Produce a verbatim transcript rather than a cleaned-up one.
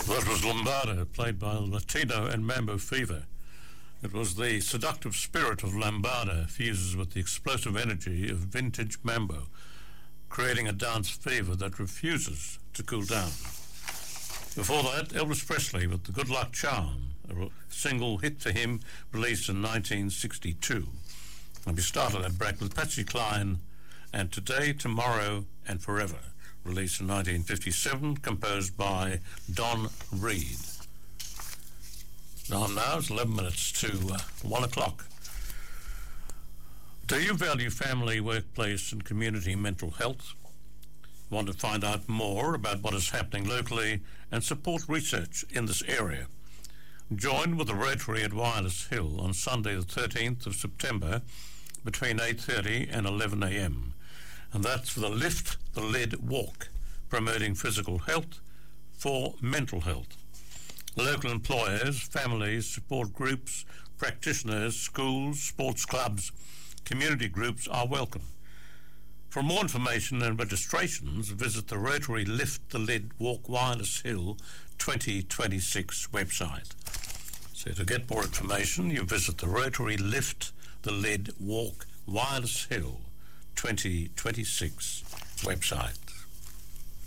That was Lambada, played by Latino and Mambo Fever. It was the seductive spirit of Lambada fuses with the explosive energy of vintage Mambo, creating a dance fever that refuses to cool down. Before that, Elvis Presley with the Good Luck Charm, a single hit for him released in nineteen sixty-two. And we started that break with Patsy Cline and Today, Tomorrow and Forever, released in nineteen fifty-seven, composed by Don Reed. Time now is eleven minutes to uh, one o'clock. Do you value family, workplace and community mental health? Want to find out more about what is happening locally and support research in this area? Join with the Rotary at Wireless Hill on Sunday the thirteenth of September between eight thirty and eleven a m, and that's for the Lift the Lid Walk, promoting physical health for mental health. Local employers, families, support groups, practitioners, schools, sports clubs, community groups are welcome. For more information and registrations, visit the Rotary Lift the Lid Walk Wireless Hill twenty twenty-six website. So to get more information, you visit the Rotary Lift the Lid Walk Wireless Hill twenty twenty-six website.